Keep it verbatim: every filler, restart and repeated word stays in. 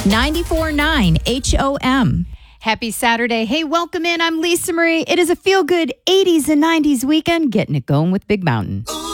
ninety-four point nine H O M. Happy Saturday. Hey, welcome in. I'm Lisa Marie. It is a feel-good eighties and nineties weekend, getting it going with Big Mountain.